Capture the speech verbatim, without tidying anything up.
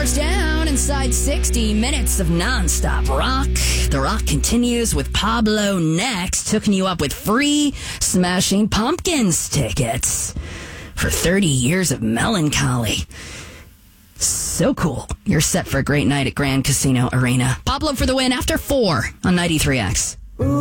hours down inside sixty minutes of nonstop rock. The rock continues with Pablo next, hooking you up with free Smashing Pumpkins tickets for thirty years of melancholy. So cool. You're set for a great night at Grand Casino Arena. Pablo for the win after four on ninety-three X.